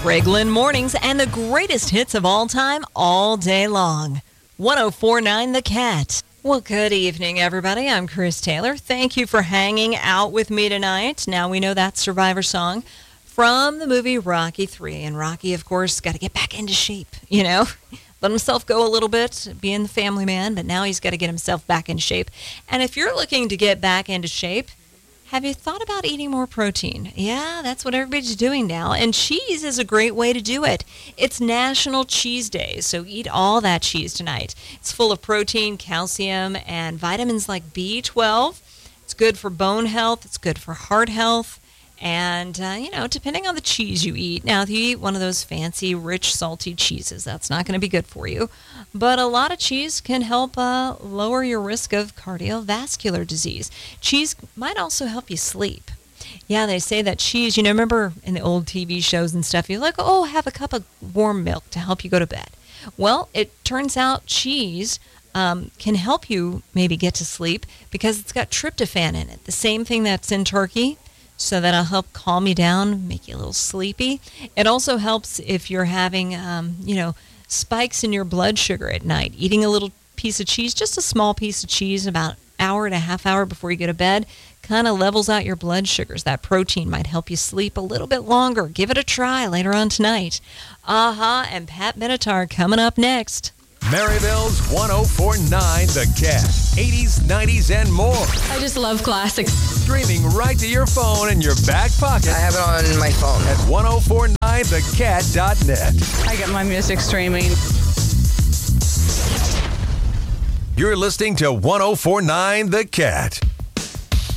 Greg Lynn Mornings and the greatest hits of all time all day long. 104.9 The Cat. Well, good evening, everybody. I'm Chris Taylor. Thank you for hanging out with me tonight. Now we know that Survivor song from the movie Rocky III. And Rocky, of course, got to get back into shape, Let himself go a little bit, being the family man, but now he's got to get himself back in shape. And if you're looking to get back into shape, have you thought about eating more protein? Yeah, that's what everybody's doing now. And cheese is a great way to do it. It's National Cheese Day, so eat all that cheese tonight. It's full of protein, calcium, and vitamins like B12. It's good for bone health. It's good for heart health. And, depending on the cheese you eat. Now, if you eat one of those fancy, rich, salty cheeses, that's not going to be good for you. But a lot of cheese can help lower your risk of cardiovascular disease. Cheese might also help you sleep. Yeah, they say that cheese, remember in the old TV shows and stuff, you're like, oh, have a cup of warm milk to help you go to bed. Well, it turns out cheese can help you maybe get to sleep because it's got tryptophan in it, the same thing that's in turkey. So that'll help calm you down, make you a little sleepy. It also helps if you're having, spikes in your blood sugar at night. Eating a little piece of cheese, just a small piece of cheese, about an hour and a half hour before you go to bed, kind of levels out your blood sugars. That protein might help you sleep a little bit longer. Give it a try later on tonight. Aha, and Pat Benatar coming up next. Maryville's 104.9 The Cat. 80s, 90s, and more. I just love classics. Streaming right to your phone in your back pocket. I have it on my phone. At 1049thecat.net. I get my music streaming. You're listening to 104.9 The Cat.